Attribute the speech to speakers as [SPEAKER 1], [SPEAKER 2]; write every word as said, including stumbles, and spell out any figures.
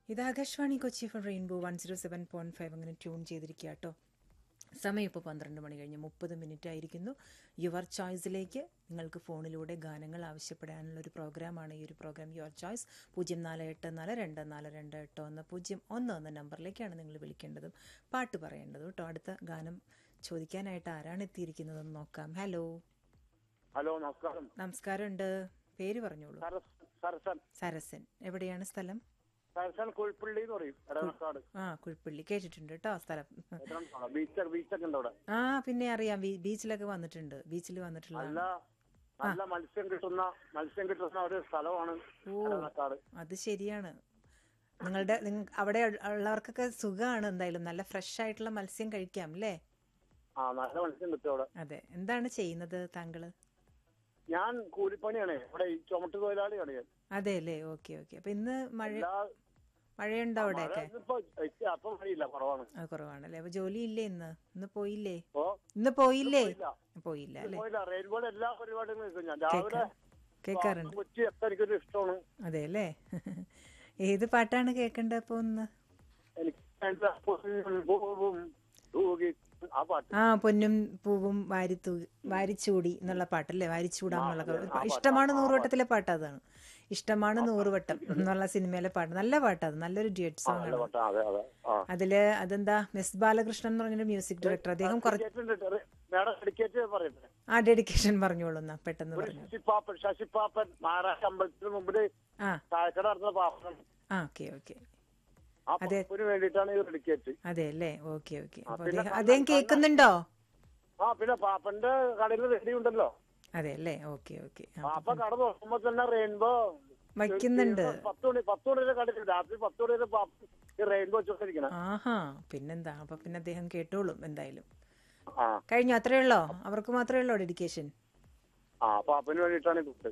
[SPEAKER 1] ഇത് Akashvani Kochi four rainbow one zero seven point five അങ്ങനെ tune ചെയ്തിരിക്കുക കേട്ടോ. സമയം ഇപ്പോൾ പന്ത്രണ്ട് മണി കഴിഞ്ഞ് മുപ്പത് മിനിറ്റ് ആയിരിക്കുന്നു. യുവർ ചോയ്സിലേക്ക് നിങ്ങൾക്ക് ഫോണിലൂടെ ഗാനങ്ങൾ ആവശ്യപ്പെടാനുള്ള ഒരു പ്രോഗ്രാമാണ് ഈ ഒരു പ്രോഗ്രാം യുവർ ചോയ്സ്. പൂജ്യം നാല് എട്ട് നാല് രണ്ട് നാല് രണ്ട് എട്ട് ഒന്ന് പൂജ്യം ഒന്ന് എന്ന നമ്പറിലേക്കാണ് നിങ്ങൾ വിളിക്കേണ്ടതും പാട്ട് പറയേണ്ടതും കേട്ടോ. അടുത്ത ഗാനം ചോദിക്കാനായിട്ട് ആരാണ് എത്തിയിരിക്കുന്നതെന്ന് നോക്കാം. ഹലോ
[SPEAKER 2] ഹലോ, നമസ്കാരം.
[SPEAKER 1] നമസ്കാരമുണ്ട്. പേര് പറഞ്ഞോളൂ.
[SPEAKER 2] സരസൻ.
[SPEAKER 1] സരസൻ. എവിടെയാണ് സ്ഥലം?
[SPEAKER 2] സരസൻ കുഴിപ്പള്ളി എന്ന് പറയും, എടവനക്കാട്.
[SPEAKER 1] ആ, കുഴിപ്പള്ളി കേട്ടിട്ടുണ്ട് കേട്ടോ സ്ഥലം.
[SPEAKER 2] ബീച്ച് ബീച്ചൊക്കെ ഉണ്ട് അവിടെ.
[SPEAKER 1] ആ, പിന്നെ അറിയാം. ബീച്ചിലൊക്കെ വന്നിട്ടുണ്ട്. ബീച്ചിൽ വന്നിട്ടുള്ള
[SPEAKER 2] നല്ല നല്ല മത്സ്യം കിട്ടുന്ന മത്സ്യം കിട്ടുന്ന ഒരു സ്ഥലമാണ് എടവനക്കാട്.
[SPEAKER 1] അത് ശരിയാണ്. നിങ്ങളുടെ അവിടെ ഉള്ളവർക്കൊക്കെ സുഖമാണ്. എന്തായാലും നല്ല ഫ്രഷ് ആയിട്ടുള്ള മത്സ്യം കഴിക്കാം അല്ലേ?
[SPEAKER 2] ആ, നല്ല മത്സ്യം കിട്ടും അവിടെ.
[SPEAKER 1] അതെ. എന്താണ് ചെയ്യുന്നത് താങ്കള്?
[SPEAKER 2] ഞാൻ കൂലിപ്പണിയാണ് ഇവിടെ, ഈ ചുമട്ട് തൊഴിലാളിയാണ് ഞാൻ.
[SPEAKER 1] അതെ അല്ലേ? Okay okay. അപ്പൊ ഇന്ന് മഴ മഴയുണ്ടോ അവിടെയൊക്കെ?
[SPEAKER 2] അപ്പൊ മഴയില്ല, കുറവാണ്.
[SPEAKER 1] അത് കുറവാണല്ലേ. അപ്പൊ ജോലി ഇല്ലേ ഇന്ന്? ഇന്ന് പോയില്ലേ?
[SPEAKER 2] ഓ,
[SPEAKER 1] ഇന്ന് പോയില്ലേ? പോയില്ല അല്ലേ?
[SPEAKER 2] റെയിൽവേയുടെ എല്ലാ പരിപാടിയും നിൽക്കും ഞാൻ രാവിലെ.
[SPEAKER 1] കേൾക്കാറുണ്ട്.
[SPEAKER 2] കൊച്ചി എത്താൻ എനിക്കൊരു ഇഷ്ടമാണ്.
[SPEAKER 1] അതെ അല്ലേ? ഏത് പാട്ടാണ് കേൾക്കേണ്ടത് അപ്പൊ ഒന്ന്?
[SPEAKER 2] എനിക്ക് ആ പാട്ട്.
[SPEAKER 1] ആ, പൊന്നും പൂവും വാരിത്തൂ വാരിച്ചൂടി എന്നുള്ള പാട്ടല്ലേ? വാരിച്ചൂടാന്നുള്ള ഇഷ്ടമാണ് നൂറുവട്ടത്തിലെ പാട്ട്. അതാണ് ഇഷ്ടമാണ് നൂറുവട്ടം എന്നുള്ള സിനിമയിലെ പാട്ട്. നല്ല പാട്ടത്. നല്ലൊരു ഡ്യുവറ്റ് സോങ് ആണ്. അതില് അതെന്താ, എസ് ബാലകൃഷ്ണൻ എന്ന് പറഞ്ഞൊരു മ്യൂസിക് ഡയറക്ടർ. അദ്ദേഹം ആ ഡെഡിക്കേഷൻ പറഞ്ഞോളൂ എന്നാ, പെട്ടെന്ന് പറഞ്ഞു.
[SPEAKER 2] ശശിപ്പാപ്പൻ മഹാരാഷ്ട്ര അമ്പലത്തിന് മുമ്പില് ചായക്കട നടത്തുന്ന പാപ്പൻ.
[SPEAKER 1] ആ, ഓക്കെ ഓക്കെ.
[SPEAKER 2] അതെ, വേണ്ടിട്ടാണ് ഈ ഡെഡിക്കേറ്റ്.
[SPEAKER 1] അതെ അല്ലേ? Okay okay. അദ്ദേഹം കേൾക്കുന്നുണ്ടോ?
[SPEAKER 2] ആ, പിന്നെ പാപ്പന്റെ കടയിൽ റെഡി ഉണ്ടല്ലോ.
[SPEAKER 1] അതെ അല്ലേ? Okay okay.
[SPEAKER 2] പാപ്പ കട തുറക്കുമ്പോ തന്നെ റെയിൻബോ
[SPEAKER 1] വയ്ക്കുന്നുണ്ട്.
[SPEAKER 2] പത്ത് മണി പത്ത് മണി വരെ കടയിൽ, രാത്രി പത്ത് മണി വരെ പാപ്പ ഈ റെയിൻബോ വെച്ചോണ്ടിരിക്കണം.
[SPEAKER 1] ആഹാ, പിന്നെന്താ. അപ്പൊ പിന്നെ അദ്ദേഹം കേട്ടോളും എന്തായാലും. കഴിഞ്ഞു, അത്രേ ഉള്ളോ? അവർക്ക് മാത്രമേ ഉള്ളോ ഡെഡിക്കേഷൻ?
[SPEAKER 2] ആ, പാപ്പന് വേണ്ടിയിട്ടാണ്.